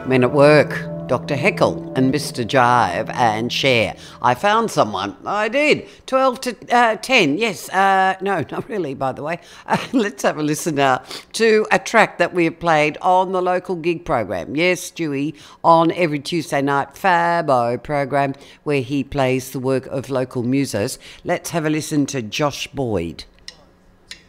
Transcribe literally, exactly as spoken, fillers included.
Men at Work, Doctor Heckle and Mister Jive and Cher. I found someone. I did. twelve to uh, ten. Yes. Uh, no, not really, by the way. Uh, let's have a listen now to a track that we have played on the local gig program. Yes, Stewie, on every Tuesday night Fabo program where he plays the work of local musos. Let's have a listen to Josh Boyd.